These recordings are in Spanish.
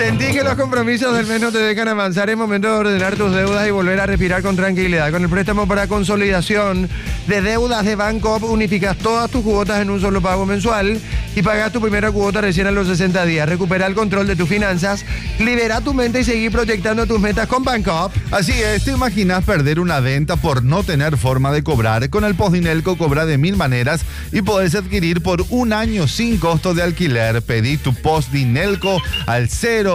Sentí que los compromisos del mes no te dejan avanzar. Es momento de ordenar tus deudas y volver a respirar con tranquilidad. Con el préstamo para consolidación de deudas de Bancoop, unificas todas tus cuotas en un solo pago mensual y pagas tu primera cuota recién a los 60 días. Recupera el control de tus finanzas, libera tu mente y seguir proyectando tus metas con Bancoop. Así es, ¿te imaginas perder una venta por no tener forma de cobrar? Con el Postdinelco cobra de 1000 maneras y podés adquirir por un año sin costo de alquiler. Pedí tu Postdinelco al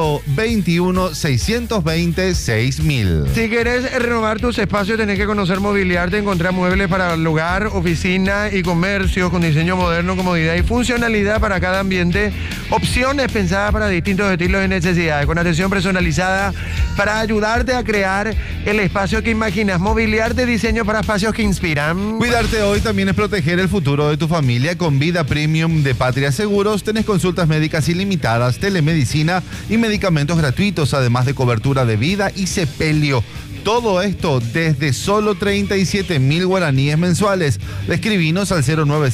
021 620 6000. Si querés renovar tus espacios, tenés que conocer Mobiliarte, encontrar muebles para el hogar, oficina y comercio con diseño moderno, comodidad y funcionalidad para cada ambiente. Opciones pensadas para distintos estilos y necesidades, con atención personalizada para ayudarte a crear el espacio que imaginas. Mobiliarte, diseño para espacios que inspiran. Cuidarte hoy también es proteger el futuro de tu familia. Con Vida Premium de Patria Seguros tenés consultas médicas ilimitadas, telemedicina y medicamentos gratuitos, además de cobertura de vida y sepelio. Todo esto desde solo 37.000 guaraníes mensuales. Escribinos al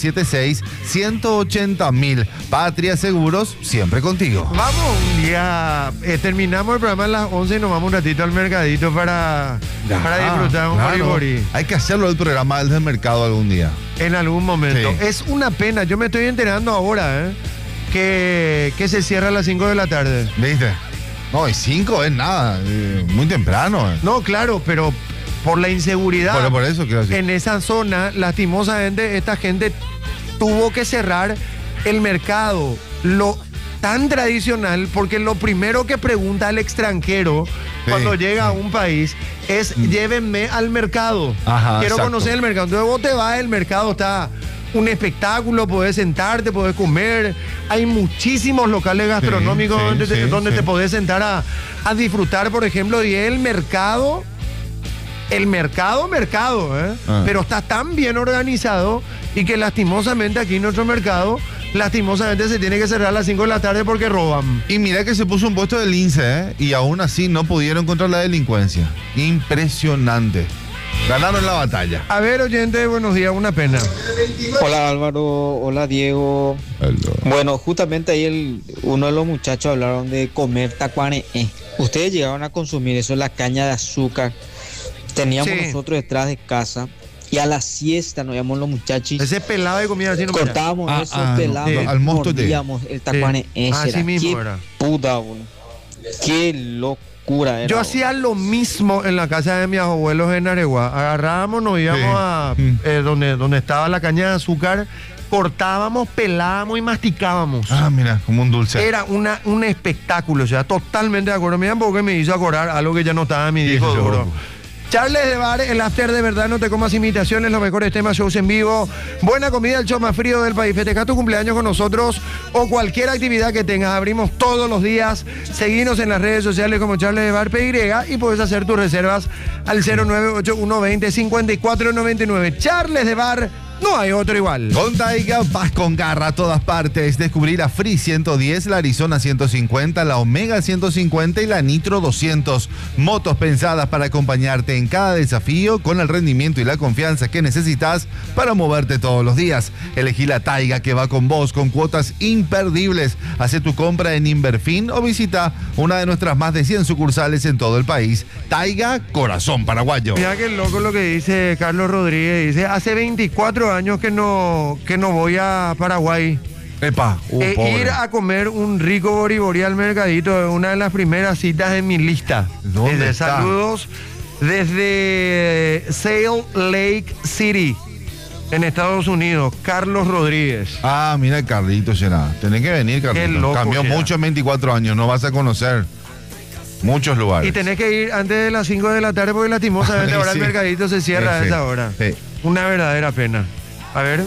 0976-180.000. Patria Seguros, siempre contigo. Vamos un día, terminamos el programa a las 11 y nos vamos un ratito al mercadito para disfrutar un bori-bori. Hay que hacerlo el programa del mercado algún día. En algún momento. Sí. Es una pena, yo me estoy enterando ahora, que se cierra a las 5 de la tarde. ¿Viste? No, y 5 es nada, muy temprano. No, claro, pero por la inseguridad Por eso quiero decir. en esa zona, lastimosamente, esta gente tuvo que cerrar el mercado, lo tan tradicional, porque lo primero que pregunta el extranjero cuando llega a un país es llévenme al mercado. Ajá, Quiero exacto. conocer el mercado. Entonces vos te vas, el mercado está un espectáculo, podés sentarte, podés comer. Hay muchísimos locales gastronómicos donde te podés sentar a disfrutar, por ejemplo, y el mercado, pero está tan bien organizado y que lastimosamente aquí nuestro mercado, lastimosamente se tiene que cerrar a las 5 de la tarde porque roban. Y mira que se puso un puesto del INSE, y aún así no pudieron contra la delincuencia. Impresionante. Ganaron la batalla. A ver, oyente, buenos días, una pena. Hola Álvaro, hola Diego. Hello. Bueno, justamente ahí uno de los muchachos hablaron de comer tacuane. Ustedes llegaron a consumir eso, la caña de azúcar. Teníamos Sí. nosotros detrás de casa y a la siesta nos íbamos los muchachos. Ese pelado de comida así no me da. Cortábamos eso, no, pelábamos, al mosto de- mordíamos el tacuane. Así mismo Qué era. puta, boludo. Qué locura era. Yo hacía lo mismo en la casa de mis abuelos en Areguá. Agarrábamos, nos íbamos Sí. a donde estaba la caña de azúcar, cortábamos, pelábamos y masticábamos. Ah, mira, como un dulce. Era un espectáculo, o sea, totalmente de acuerdo. Mira, porque me hizo acordar algo que ya no estaba en mi disco Sí, duro. loco. Charles de Bar, el after de verdad, no te comas imitaciones, los mejores temas, shows en vivo, buena comida, el show más frío del país. Festeja tu cumpleaños con nosotros o cualquier actividad que tengas. Abrimos todos los días. Seguinos en las redes sociales como Charles de Bar PY y puedes hacer tus reservas al 098-120-5499. Charles de Bar, no hay otro igual. Con Taiga vas con garra a todas partes. Descubrí la Free 110, la Arizona 150, la Omega 150 y la Nitro 200. Motos pensadas para acompañarte en cada desafío con el rendimiento y la confianza que necesitas para moverte todos los días. Elegí la Taiga que va con vos con cuotas imperdibles. Hace tu compra en Inverfin o visita una de nuestras más de 100 sucursales en todo el país. Taiga, corazón paraguayo. Mira qué loco lo que dice Carlos Rodríguez. Dice, hace 24 años que no voy a Paraguay. Epa, pobre. Ir a comer un rico bori-bori al mercadito es una de las primeras citas en mi lista. ¿Dónde está? Saludos desde Salt Lake City, en Estados Unidos. Carlos Rodríguez. Ah, mira, Carlitos, será. Tenés que venir, Carlitos. loco Cambió que era. mucho en 24 años, no vas a conocer muchos lugares. Y tenés que ir antes de las 5 de la tarde porque lastimosamente ahora Sí. el mercadito se cierra a Sí, esa sí. hora. Sí. Una verdadera pena. A ver.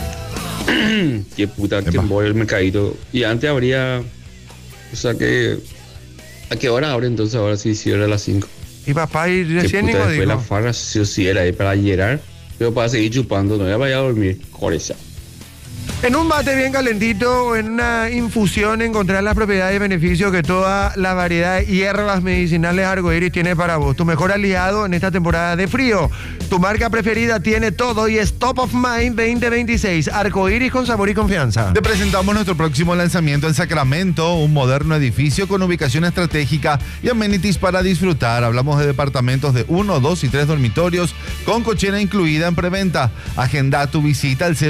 Qué puta, que Epa. voy el mercadito. Y antes habría. O sea que. ¿A qué hora abre entonces? Ahora sí cierra a las 5. Y papá, y Qué recién puta, Nico después la dijo. farra sí o sí era ahí para llenar. Pero para seguir chupando, no ya vaya a dormir. Coreza. En un mate bien calentito o en una infusión encontrar las propiedades y beneficios que toda la variedad de hierbas medicinales Arcoíris tiene para vos. Tu mejor aliado en esta temporada de frío. Tu marca preferida tiene todo y es Top of Mind 2026. Arcoíris con sabor y confianza. Te presentamos nuestro próximo lanzamiento en Sacramento, un moderno edificio con ubicación estratégica y amenities para disfrutar. Hablamos de departamentos de 1, 2 y 3 dormitorios con cochera incluida en preventa. Agenda tu visita al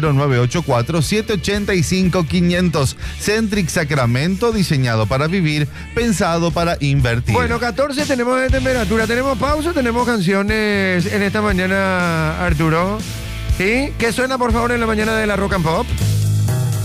0984-785-500. Centric Sacramento, diseñado para vivir, pensado para invertir. Bueno, 14 tenemos de temperatura. ¿Tenemos pausa? ¿Tenemos canciones en esta mañana, Arturo? ¿Sí? ¿Qué suena, por favor, en la mañana de la Rock and Pop?